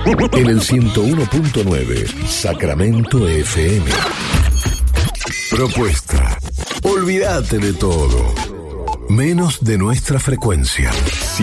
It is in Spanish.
En el 101.9, Sacramento FM. Propuesta. Olvídate de todo, menos de nuestra frecuencia.